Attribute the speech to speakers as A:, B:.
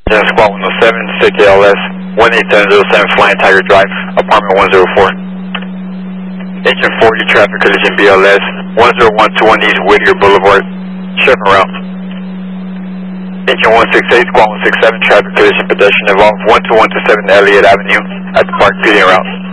A: Squad 107, 6 ALS, 18707 Flying Tiger Drive, apartment 104. Engine 40, traffic collision BLS, 10121 East Whittier Boulevard, Chevron route. Engine 168, Squad 167, traffic collision pedestrian involved, 12127 Elliott Avenue, at the Park Feeding route.